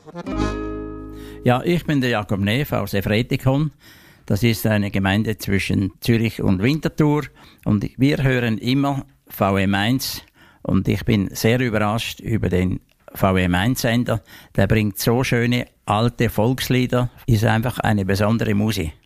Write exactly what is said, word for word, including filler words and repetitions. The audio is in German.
Ja, ich bin der Jakob Neff aus Efretikon. Das ist eine Gemeinde zwischen Zürich und Winterthur. Und wir hören immer V M eins. Und ich bin sehr überrascht über den V M eins Sender. Der bringt so schöne alte Volkslieder. Ist einfach eine besondere Musik.